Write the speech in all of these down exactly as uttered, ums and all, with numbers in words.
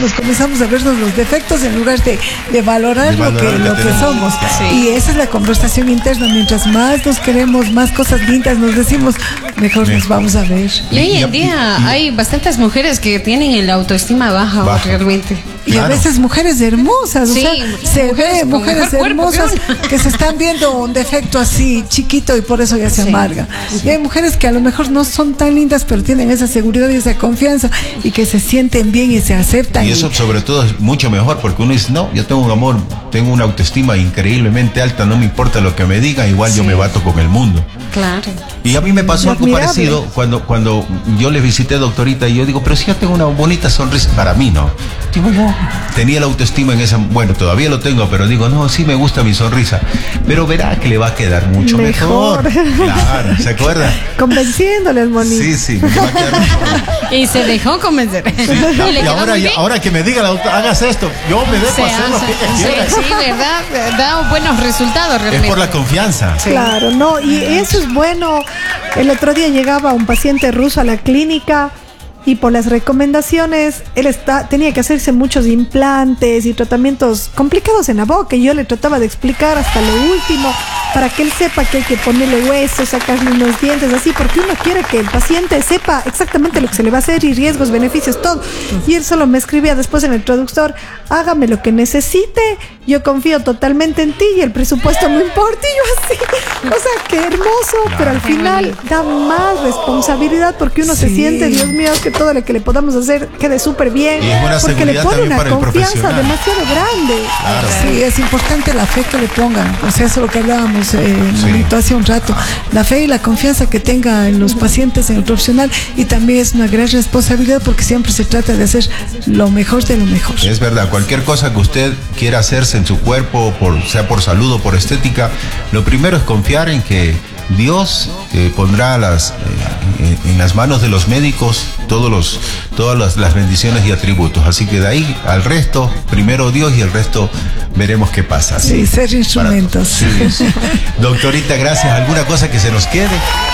nos comenzamos a vernos los defectos en lugar de, de valorar, de valorar lo que, lo que, que somos. Sí. Y esa es la conversación interna. Mientras más nos queremos, más cosas lindas nos decimos, mejor nos vamos a ver. Y hoy en día hay bastantes mujeres que tienen la autoestima baja, baja. realmente. Y claro. a veces mujeres hermosas, sí, o sea, se ve mujeres hermosas que, que se están viendo un defecto así chiquito y por eso ya se sí. amarga. Sí. Y hay mujeres que a lo mejor no son tan lindas, pero tienen esa seguridad y esa confianza y que se sienten bien y se aceptan. Y eso y... sobre todo es mucho mejor porque uno dice, no, yo tengo un amor, tengo una autoestima increíblemente alta, no me importa lo que me digan, igual sí. yo me bato con el mundo. Claro. Y a mí me pasó algo parecido cuando, cuando yo le visité, doctorita, y yo digo, pero si yo tengo una bonita sonrisa, para mí no. Digo, no. Tenía la autoestima en esa, bueno, todavía lo tengo, pero digo, no, sí me gusta mi sonrisa, pero verá que le va a quedar mucho mejor. mejor. Claro, ¿se acuerda? Convenciéndole al monito. Sí, sí, me va a quedar mejor. Y se dejó convencer. Sí, y, y ahora, y ahora que me diga la doctora, hagas esto, yo me dejo se hacer hace. lo que quiera. Sí, sí, verdad, da buenos resultados realmente. Es por la confianza. Sí. Claro, no, y eso es bueno. El otro día llegaba un paciente ruso a la clínica y por las recomendaciones él está, tenía que hacerse muchos implantes y tratamientos complicados en la boca, y yo le trataba de explicar hasta lo último para que él sepa que hay que ponerle huesos, sacarle unos dientes, así, porque uno quiere que el paciente sepa exactamente lo que se le va a hacer y riesgos, beneficios, todo. Y él solo me escribía después en el traductor, hágame lo que necesite, yo confío totalmente en ti y el presupuesto no importa. Y yo así, o sea, qué hermoso, claro. Pero al final da más responsabilidad porque uno sí. se siente, Dios mío, que todo lo que le podamos hacer quede súper bien, porque le pone una confianza demasiado grande. Claro. Sí, es importante la fe que le pongan, o sea, eso es lo que hablábamos eh, sí. hace un rato, la fe y la confianza que tenga en los pacientes, en el profesional, y también es una gran responsabilidad porque siempre se trata de hacer lo mejor de lo mejor. Es verdad, cualquier cosa que usted quiera hacerse en su cuerpo, por, sea por salud o por estética, lo primero es confiar en que Dios eh, pondrá las, eh, en, en las manos de los médicos todos los, todas las, las bendiciones y atributos. Así que de ahí al resto, primero Dios y el resto veremos qué pasa. Sí, ¿sí? Ser instrumentos. Sí, sí. Doctorita, gracias. ¿Alguna cosa que se nos quede?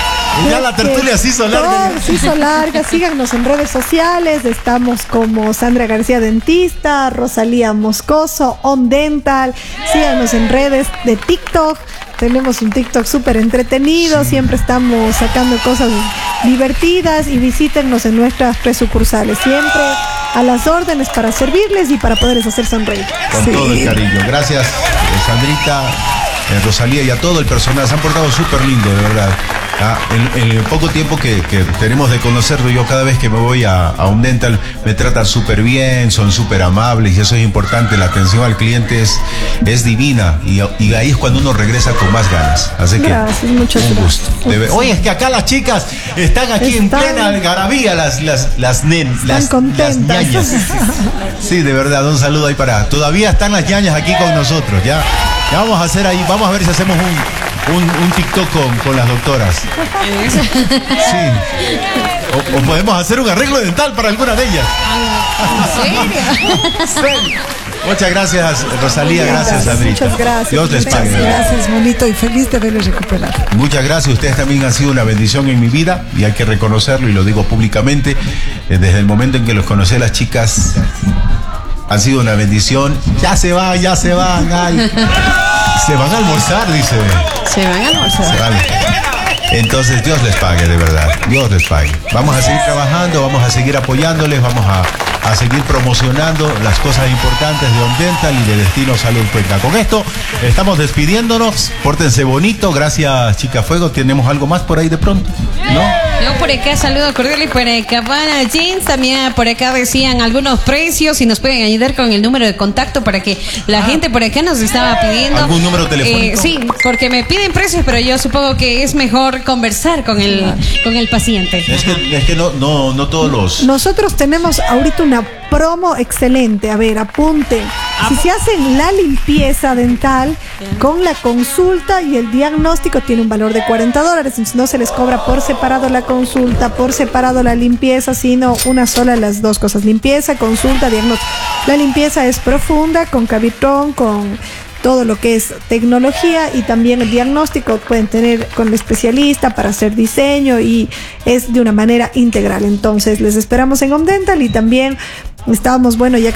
Ya la tertulia se hizo larga. Se hizo larga. Síganos en redes sociales. Estamos como Sandra García Dentista, Rosalía Moscoso, On Dental. Síganos en redes de TikTok. Tenemos un TikTok súper entretenido. Sí. Siempre estamos sacando cosas divertidas y visítenos en nuestras tres sucursales. Siempre a las órdenes para servirles y para poderles hacer sonreír. Con sí. todo el cariño. Gracias, Sandrita, eh, Rosalía y a todo el personal. Se han portado súper lindo, de verdad. Ah, en, en el poco tiempo que, que tenemos de conocerlo, yo cada vez que me voy a, a un dental me tratan súper bien, son súper amables y eso es importante. La atención al cliente es, es divina y, y ahí es cuando uno regresa con más ganas. Así gracias, que muchas un gracias. gusto. Debe, oye, es que acá las chicas están aquí están, en plena algarabía, las, las, las, nen, están las, contentas. las ñañas. Sí, de verdad, un saludo ahí para. Todavía están las ñañas aquí con nosotros, ya. Ya vamos a hacer ahí, vamos a ver si hacemos un, un, un TikTok con, con las doctoras. Sí. O, o podemos hacer un arreglo dental para alguna de ellas. ¿En serio? Muchas gracias, Rosalía, gracias, Sandrita. Muchas gracias. Dios les pague. Gracias, bonito, y feliz de verles recuperar. Muchas gracias, ustedes también han sido una bendición en mi vida y hay que reconocerlo y lo digo públicamente. Desde el momento en que los conocí a las chicas, han sido una bendición. Ya se van, ya se van. Ay. Se van a almorzar, dice. Se van a almorzar. Se van. Entonces, Dios les pague, de verdad. Dios les pague. Vamos a seguir trabajando, vamos a seguir apoyándoles, vamos a, a seguir promocionando las cosas importantes de On Dental y de Destino Salud Cuenca. Con esto, estamos despidiéndonos. Pórtense bonito. Gracias, Chica Fuego. ¿Tenemos algo más por ahí de pronto? ¿No? Yo por acá saludo cordial y por acá van a Jeans. También por acá decían algunos precios y nos pueden ayudar con el número de contacto para que la ah. gente por acá nos estaba pidiendo. ¿Algún número telefónico? Eh, sí, porque me piden precios, pero yo supongo que es mejor conversar con el, claro. con el paciente. Es que, es que no, no, no todos los... Nosotros tenemos ahorita una promo excelente. A ver, apunten. Si se hacen la limpieza dental con la consulta y el diagnóstico, tiene un valor de cuarenta dólares. Entonces no se les cobra por separado la consulta, por separado la limpieza, sino una sola las dos cosas. Limpieza, consulta, diagnóstico. La limpieza es profunda, con cavitrón, con todo lo que es tecnología, y también el diagnóstico pueden tener con el especialista para hacer diseño y es de una manera integral. Entonces les esperamos en On Dental y también estábamos, bueno, ya